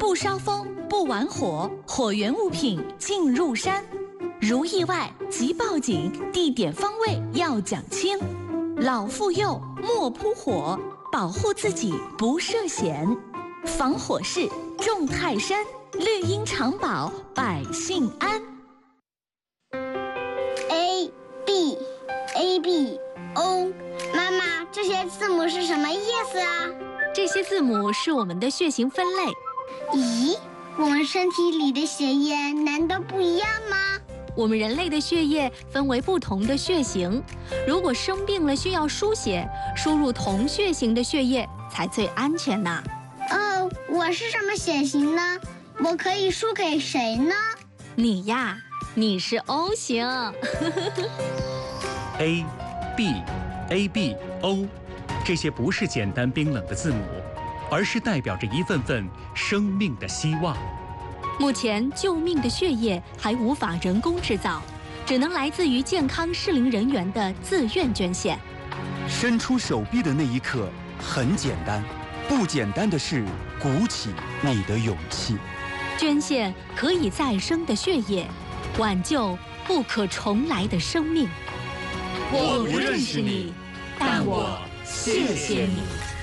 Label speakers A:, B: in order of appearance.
A: 不烧风，不玩火，火源物品进入山。如意外即报警，地点方位要讲清。老妇幼莫扑火，保护自己不涉险。防火势，种泰山，绿荫常保，百姓安。
B: A B A B O， 妈妈，这些字母是什么意思啊？
C: 这些字母是我们的血型分类。
B: 咦，我们身体里的血液难道不一样吗？
C: 我们人类的血液分为不同的血型，如果生病了需要输血，输入同血型的血液才最安全呢。
B: 哦，我是什么血型呢？我可以输给谁呢？
C: 你呀，你是 O 型。
D: A、B、A、B、O， 这些不是简单冰冷的字母，而是代表着一份份生命的希望。
C: 目前救命的血液还无法人工制造，只能来自于健康适龄人员的自愿捐献。
E: 伸出手臂的那一刻很简单，不简单的是鼓起你的勇气。
C: 捐献可以再生的血液，挽救不可重来的生命。
A: 我不认识你，但我谢谢你。